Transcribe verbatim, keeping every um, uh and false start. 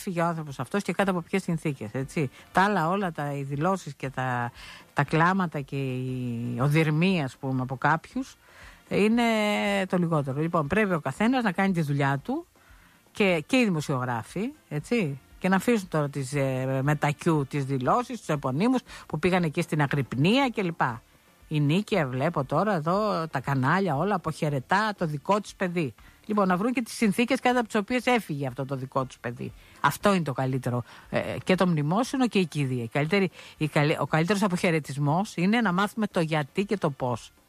έφυγε ο άνθρωπος αυτός και κάτω από ποιες συνθήκες. Έτσι. Τα άλλα όλα, τα, οι δηλώσεις και τα, τα κλάματα και η οδυρμία, ας πούμε, από κάποιους είναι το λιγότερο. Λοιπόν, πρέπει ο καθένας να κάνει τη δουλειά του και, και οι δημοσιογράφοι, έτσι. Και να αφήσουν τώρα τις ε, μετακιού τις δηλώσεις, τους επωνύμους που πήγαν εκεί στην Αγρυπνία κλπ. Η Νίκαια, βλέπω τώρα εδώ τα κανάλια όλα αποχαιρετά το δικό της παιδί. Λοιπόν, να βρουν και τις συνθήκες κάτω από τις οποίες έφυγε αυτό το δικό τους παιδί. Αυτό είναι το καλύτερο. Ε, και το μνημόσυνο και η κηδεία. Η καλύτερη, η καλύ, ο καλύτερος αποχαιρετισμός είναι να μάθουμε το γιατί και το πώς.